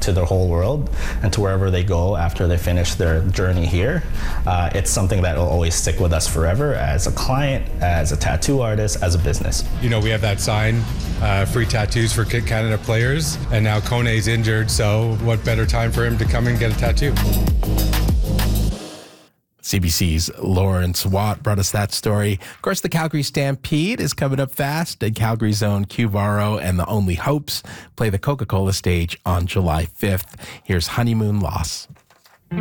to the whole world and to wherever they go after they finish their journey here. It's something that will always stick with us forever as a client, as a tattoo artist, as a business. You know, we have that sign, free tattoos for Kit Canada players, and now Kone's injured, so what better time for him to come and get a tattoo? CBC's Lawrence Watt brought us that story. Of course, the Calgary Stampede is coming up fast. And Calgary's own Q Varro and the Only Hopes play the Coca-Cola stage on July 5th. Here's Honeymoon Loss.